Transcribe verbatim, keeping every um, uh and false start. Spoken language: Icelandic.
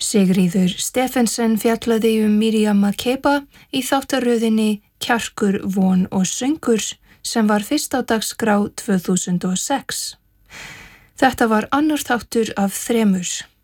Sigríður Stephensen fjallaði um Miriam Makeba í þáttaröðinni Kjarkur, von og söngur sem var fyrst á dagskrá tvö þúsund og sex. Þetta var annar þáttur af þremur.